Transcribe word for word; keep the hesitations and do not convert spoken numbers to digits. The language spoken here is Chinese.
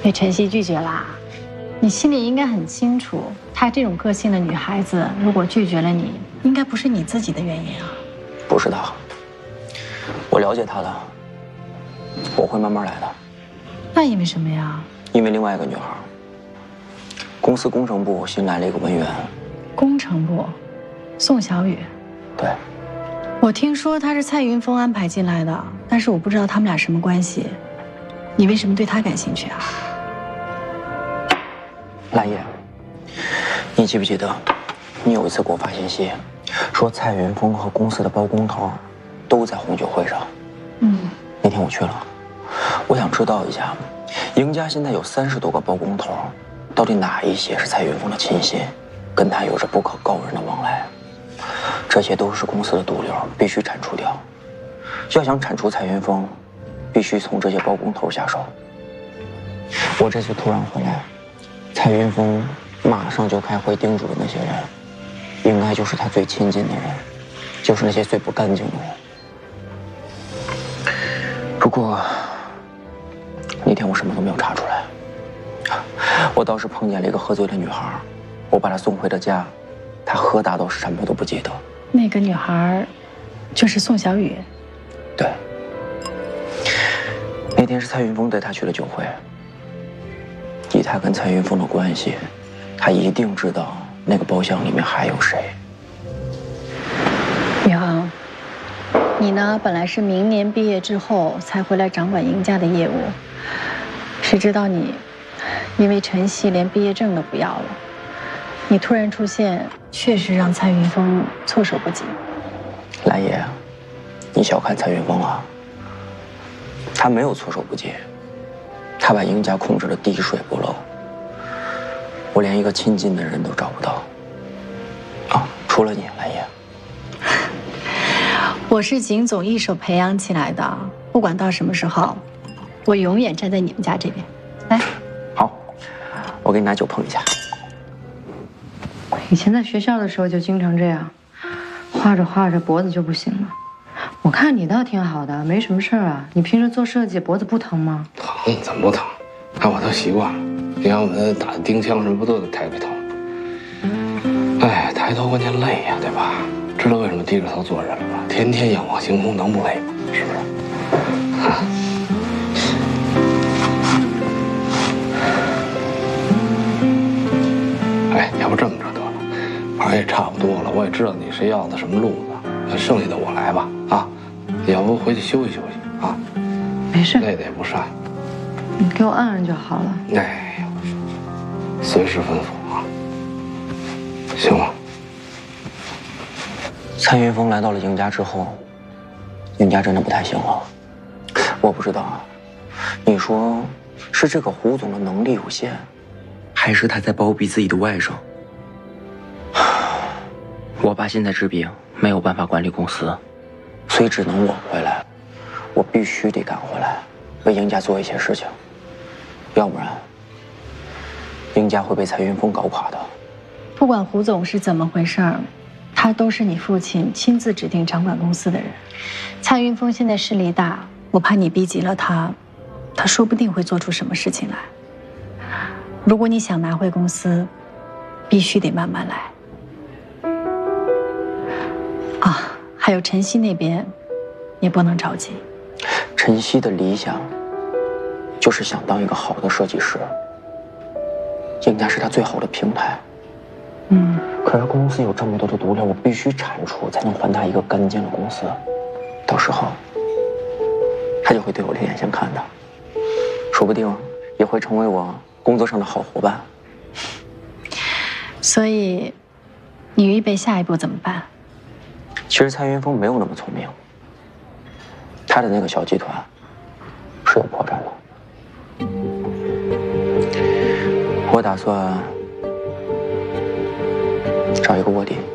被晨曦拒绝啦。你心里应该很清楚，她这种个性的女孩子，如果拒绝了你，应该不是你自己的原因啊。 不是她，我了解她的，我会慢慢来的。 那因为什么呀？ 因为另外一个女孩，公司工程部新来了一个文员。 工程部，宋小雨。 对。 我听说她是蔡云峰安排进来的，但是我不知道他们俩什么关系。你为什么对她感兴趣啊？ 兰叶，你记不记得，你有一次给我发信息，说蔡云峰和公司的包工头都在红酒会上。 嗯， 那天我去了，我想知道一下，赢家现在有三十多个包工头，到底哪一些是蔡云峰的亲信，跟他有着不可告人的往来？这些都是公司的毒瘤，必须铲除掉。要想铲除蔡云峰，必须从这些包工头下手。我这次突然回来，蔡云峰马上就开会叮嘱的那些人，应该就是他最亲近的人，就是那些最不干净的人。不过那天我什么都没有查出来，我倒是碰见了一个喝醉的女孩，我把她送回了家，她喝大到什么都不记得。 那个女孩就是宋小雨。 对，那天是蔡云峰带她去了酒会，以他跟蔡云峰的关系，他一定知道那个包厢里面还有谁。 宇航，你呢？本来是明年毕业之后才回来掌管赢家的业务，谁知道你因为晨曦连毕业证都不要了，你突然出现，确实让蔡云峰措手不及。 兰爷，你小看蔡云峰了，他没有措手不及，他把赢家控制得滴水不漏，我连一个亲近的人都找不到。啊，除了你，兰爷。 我是景总一手培养起来的，不管到什么时候，我永远站在你们家这边。来， 好，我给你拿酒碰一下。 以前在学校的时候就经常这样，画着画着脖子就不行了。我看你倒挺好的，没什么事儿啊。你平时做设计脖子不疼吗？ 疼，怎么不疼？哎，我都习惯了。你看我们打钉枪什么不都得抬个头？哎，抬头关键累呀，对吧？知道为什么低着头做人了吗？天天仰望星空，能不累吗？是不是？啊。哎，要不这么着得了，反正也差不多了，我也知道你是要的什么路子，剩下的我来吧。啊，要不回去休息休息啊？ 没事， 累的也不善。 你给我按按就好了。 哎，随时吩咐啊。行吗？ 蔡云峰来到了赢家之后，赢家真的不太行了。我不知道啊，你说是这个胡总的能力有限，还是他在包庇自己的外甥？我爸现在治病，没有办法管理公司，所以只能我回来。我必须得赶回来，为赢家做一些事情，要不然赢家会被蔡云峰搞垮的。 不管胡总是怎么回事儿，他都是你父亲亲自指定掌管公司的人。蔡云峰现在势力大，我怕你逼急了他，他说不定会做出什么事情来。如果你想拿回公司，必须得慢慢来。啊，还有晨曦那边，也不能着急。 晨曦的理想就是想当一个好的设计师，赢家是他最好的平台。 嗯， 可是公司有这么多的毒瘤，我必须铲除，才能还他一个干净的公司。到时候，他就会对我另眼相看的，说不定也会成为我工作上的好伙伴。 所以，你预备下一步怎么办？ 其实蔡云峰没有那么聪明，他的那个小集团是有破绽的。我打算找一个卧底。